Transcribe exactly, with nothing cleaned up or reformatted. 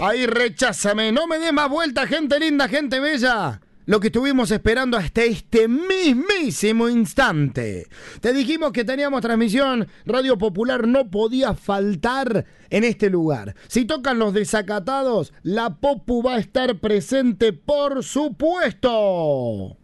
Ahí recházame, no me dé más vuelta, gente linda, gente bella. Lo que estuvimos esperando hasta este mismísimo instante. Te dijimos que teníamos transmisión, Radio Popular no podía faltar en este lugar. Si tocan los desacatados, la Popu va a estar presente, por supuesto.